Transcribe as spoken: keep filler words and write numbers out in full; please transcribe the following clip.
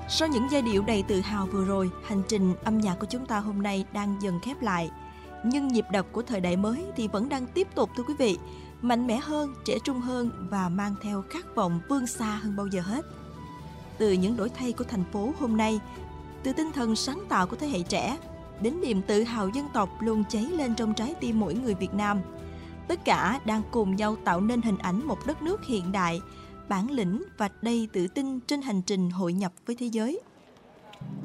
Sau những giai điệu đầy tự hào vừa rồi, hành trình âm nhạc của chúng ta hôm nay đang dần khép lại. Nhưng nhịp đập của thời đại mới thì vẫn đang tiếp tục thưa quý vị, mạnh mẽ hơn, trẻ trung hơn và mang theo khát vọng vươn xa hơn bao giờ hết. Từ những đổi thay của thành phố hôm nay, từ tinh thần sáng tạo của thế hệ trẻ, đến niềm tự hào dân tộc luôn cháy lên trong trái tim mỗi người Việt Nam. Tất cả đang cùng nhau tạo nên hình ảnh một đất nước hiện đại, bản lĩnh và đầy tự tin trên hành trình hội nhập với thế giới.